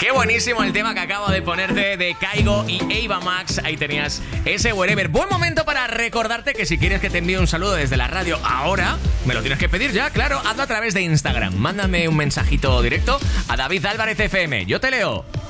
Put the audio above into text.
Qué buenísimo el tema que acabo de ponerte de Kygo y Ava Max. Ahí tenías ese Wherever. Buen momento para recordarte que si quieres que te envíe un saludo desde la radio ahora, me lo tienes que pedir ya, claro. Hazlo a través de Instagram. Mándame un mensajito directo a David Álvarez FM. Yo te leo.